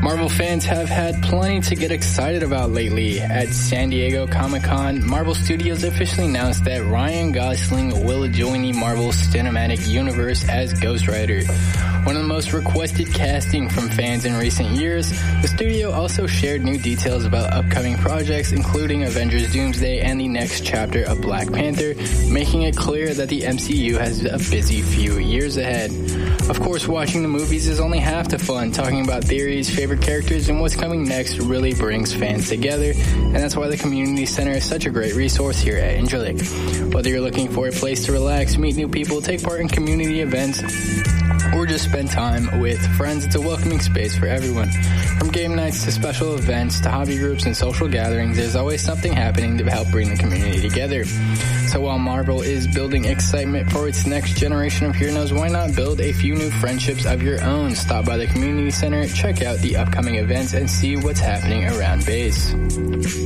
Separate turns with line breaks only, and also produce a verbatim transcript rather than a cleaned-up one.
Marvel fans have had plenty to get excited about lately. At San Diego Comic-Con, Marvel Studios officially announced that Ryan Gosling will join the Marvel Cinematic Universe as Ghost Rider. One of the most requested casting from fans in recent years, the studio also shared new details about upcoming projects, including Avengers Doomsday and the next chapter of Black Panther, making it clear that the M C U has a busy few years ahead. Of course, watching the movies is only half the fun. Talking about theories, favorite characters, and what's coming next really brings fans together, and that's why the Community Center is such a great resource here at Angelic. Whether you're looking for a place to relax, meet new people, take part in community events, or just spend time with friends, it's a welcoming space for everyone. From game nights to special events to hobby groups and social gatherings, there's always something happening to help bring the community together. So while Marvel is building excitement for its next generation of heroes, why not build a few new friendships of your own? Stop by the Community Center, check out the upcoming events, and see what's happening around base.